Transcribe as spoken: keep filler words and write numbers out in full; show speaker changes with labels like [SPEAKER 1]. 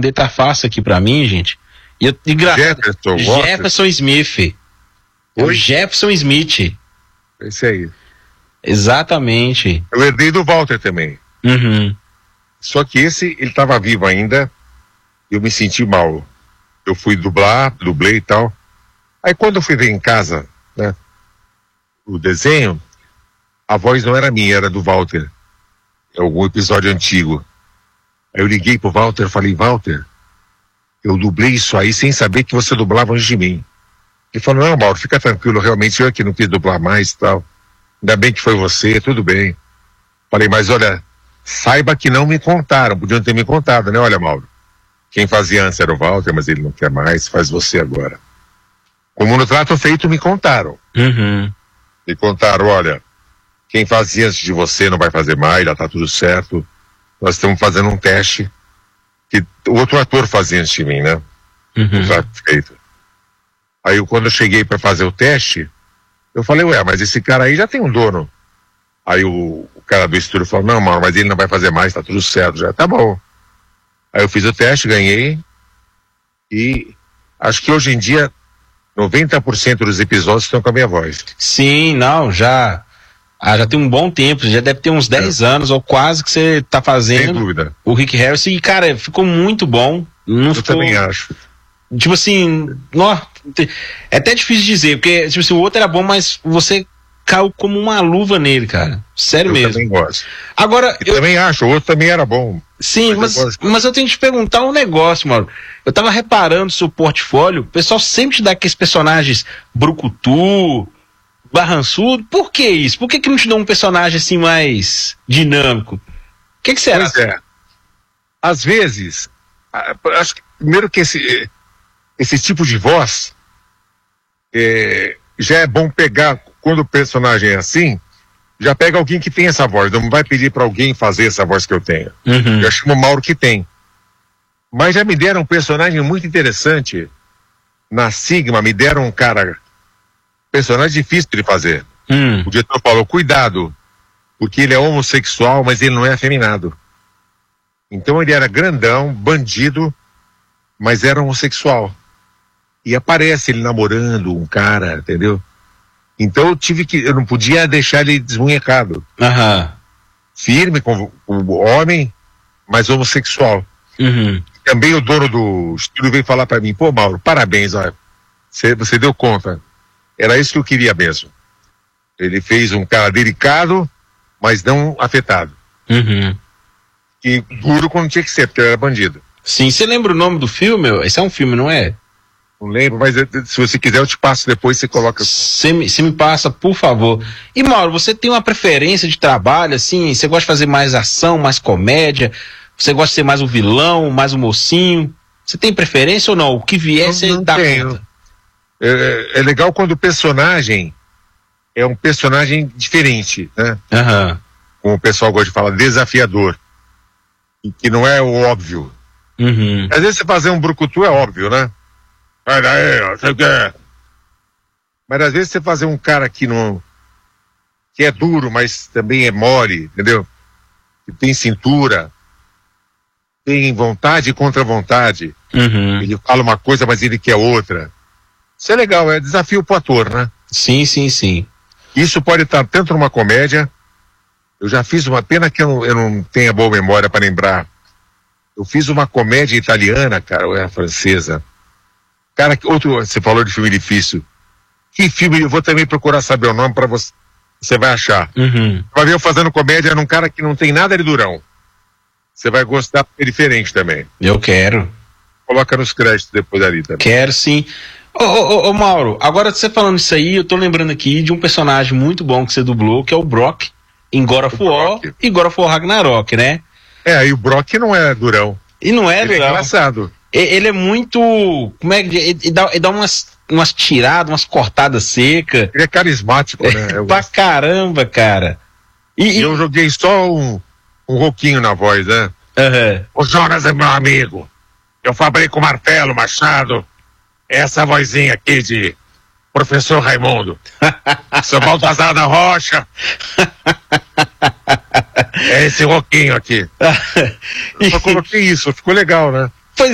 [SPEAKER 1] poder estar tá fácil aqui pra mim, gente. E eu, engraçado,
[SPEAKER 2] Jefferson,
[SPEAKER 1] Jefferson Smith. O Jefferson Smith.
[SPEAKER 2] Esse aí.
[SPEAKER 1] Exatamente.
[SPEAKER 2] Eu herdei do Walter também.
[SPEAKER 1] Uhum.
[SPEAKER 2] Só que esse, ele estava vivo ainda, eu me senti mal. Eu fui dublar, dublei e tal. Aí quando eu fui ver em casa, né, o desenho, a voz não era minha, era do Walter. É algum episódio antigo. Aí eu liguei pro Walter e falei, Walter, eu dublei isso aí sem saber que você dublava antes de mim. Ele falou, não, Mauro, fica tranquilo, realmente eu que não quis dublar mais e tal. Ainda bem que foi você, tudo bem. Falei, mas olha, saiba que não me contaram, podiam ter me contado, né? Olha, Mauro, quem fazia antes era o Walter, mas ele não quer mais, faz você agora. Como no trato feito, me contaram.
[SPEAKER 1] Uhum.
[SPEAKER 2] Me contaram, olha, quem fazia antes de você não vai fazer mais, já tá tudo certo. Nós estamos fazendo um teste que o outro ator fazia antes de mim, né?
[SPEAKER 1] Uhum.
[SPEAKER 2] O trato feito. Aí eu, quando eu cheguei para fazer o teste, eu falei, ué, mas esse cara aí já tem um dono. Aí o, o cara do estúdio falou, não, Mauro, mas ele não vai fazer mais, tá tudo certo já. Tá bom. Aí eu fiz o teste, ganhei. E acho que hoje em dia, noventa por cento dos episódios estão com a minha voz.
[SPEAKER 1] Sim, não, já... Ah, já tem um bom tempo, já deve ter uns dez é. anos ou quase que você tá fazendo.
[SPEAKER 2] Sem dúvida.
[SPEAKER 1] O Rick Harrison, e cara, ficou muito bom. Não
[SPEAKER 2] eu
[SPEAKER 1] ficou...
[SPEAKER 2] também acho.
[SPEAKER 1] Tipo assim, nó, é até difícil dizer, porque tipo assim, o outro era bom, mas você caiu como uma luva nele, cara. Sério
[SPEAKER 2] eu
[SPEAKER 1] mesmo.
[SPEAKER 2] Eu também gosto.
[SPEAKER 1] Agora,
[SPEAKER 2] eu, eu também acho, o outro também era bom.
[SPEAKER 1] Sim, mas,
[SPEAKER 2] mas,
[SPEAKER 1] eu, mas eu tenho que te perguntar um negócio, mano. Eu tava reparando no seu portfólio, o pessoal sempre te dá aqueles personagens brucutu, barrançudo. Por que isso? Por que que não te dá um personagem assim mais dinâmico? O que que será?
[SPEAKER 2] Pois é. Às vezes, acho que primeiro que esse... Esse tipo de voz é, já é bom pegar, quando o personagem é assim, já pega alguém que tem essa voz, não vai pedir para alguém fazer essa voz que eu tenho.
[SPEAKER 1] Uhum.
[SPEAKER 2] Já chamo o Mauro que tem. Mas já me deram um personagem muito interessante na Sigma, me deram um cara, personagem difícil de fazer.
[SPEAKER 1] Uhum.
[SPEAKER 2] O diretor falou, cuidado, porque ele é homossexual, mas ele não é afeminado. Então ele era grandão, bandido, mas era homossexual. E aparece ele namorando um cara, entendeu? Então eu tive que, eu não podia deixar ele desmunhecado.
[SPEAKER 1] Uhum.
[SPEAKER 2] Firme com o homem, mas homossexual.
[SPEAKER 1] Uhum.
[SPEAKER 2] Também o dono do estúdio veio falar para mim, pô, Mauro, parabéns, olha, você, você deu conta. Era isso que eu queria mesmo. Ele fez um cara delicado, mas não afetado.
[SPEAKER 1] Uhum.
[SPEAKER 2] E duro quando tinha que ser, porque ele era bandido.
[SPEAKER 1] Sim, você lembra o nome do filme? Esse é um filme, não é?
[SPEAKER 2] Não lembro, mas se você quiser eu te passo depois, você coloca...
[SPEAKER 1] Você me, me passa, por favor. E Mauro, você tem uma preferência de trabalho, assim? Você gosta de fazer mais ação, mais comédia? Você gosta de ser mais o vilão, mais o mocinho? Você tem preferência ou não? O que vier, você dá conta?
[SPEAKER 2] É, é legal quando o personagem é um personagem diferente, né?
[SPEAKER 1] Uhum.
[SPEAKER 2] Como o pessoal gosta de falar, desafiador. E que não é o óbvio.
[SPEAKER 1] Uhum.
[SPEAKER 2] Às vezes você fazer um brucutu é óbvio, né? Vai daí, ó, você quer. Mas às vezes você fazer um cara que não... que é duro, mas também é mole, entendeu? Que tem cintura, tem vontade e contra vontade.
[SPEAKER 1] Uhum.
[SPEAKER 2] Ele fala uma coisa, mas ele quer outra. Isso é legal, é desafio pro ator, né?
[SPEAKER 1] Sim, sim, sim.
[SPEAKER 2] Isso pode estar tanto numa comédia. Eu já fiz uma pena que eu não, eu não tenha boa memória para lembrar. Eu fiz uma comédia italiana, cara, ou é francesa. Cara, outro, você falou de filme difícil. Que filme? Eu vou também procurar saber o nome para você. Você vai achar.
[SPEAKER 1] Uhum.
[SPEAKER 2] Vai ver eu fazendo comédia num cara que não tem nada de durão. Você vai gostar, é diferente também.
[SPEAKER 1] Eu quero.
[SPEAKER 2] Coloca nos créditos depois ali também.
[SPEAKER 1] Quero sim. Ô, ô, ô Mauro, agora você falando isso aí, eu tô lembrando aqui de um personagem muito bom que você dublou, que é o Brock, em God of War e God of War Ragnarok, né?
[SPEAKER 2] É, aí o Brock não é durão.
[SPEAKER 1] E não é,
[SPEAKER 2] ele
[SPEAKER 1] legal.
[SPEAKER 2] É engraçado.
[SPEAKER 1] Ele é muito... Como é que... Ele dá, ele dá umas, umas tiradas, umas cortadas secas.
[SPEAKER 2] Ele é carismático, né?
[SPEAKER 1] É, pra caramba, cara.
[SPEAKER 2] E, e eu joguei só um, um roquinho na voz, né?
[SPEAKER 1] Uhum.
[SPEAKER 2] O Jonas é meu amigo. Eu fabrico martelo, machado. Essa vozinha aqui de Professor Raimundo. Sou Baltazar da Rocha. É esse roquinho aqui. Eu só coloquei isso, ficou legal, né?